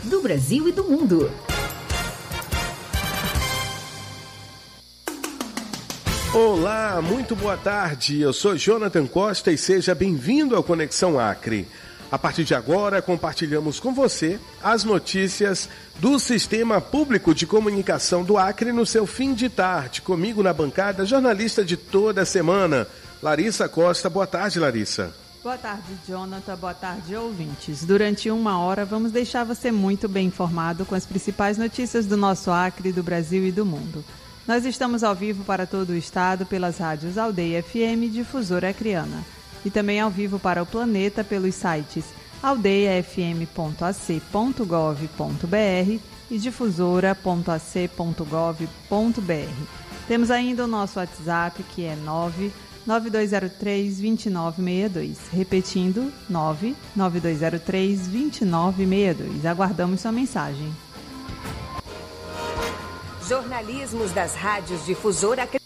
do Brasil e do mundo. Olá, muito boa tarde. Eu sou Jonathan Costa e seja bem-vindo ao Conexão Acre. A partir de agora, compartilhamos com você as notícias do Sistema Público de Comunicação do Acre no seu fim de tarde. Comigo na bancada, jornalista de toda a semana, Larissa Costa. Boa tarde, Larissa. Boa tarde, Jonathan. Boa tarde, ouvintes. Durante 1 hora, vamos deixar você muito bem informado com as principais notícias do nosso Acre, do Brasil e do mundo. Nós estamos ao vivo para todo o estado pelas rádios Aldeia FM e Difusora Acreana. E também ao vivo para o planeta pelos sites aldeiafm.ac.gov.br e difusora.ac.gov.br. Temos ainda o nosso WhatsApp, que é 99203-2962. Repetindo, 99203-2962. Aguardamos sua mensagem. Jornalismos das rádios Difusora Acreana.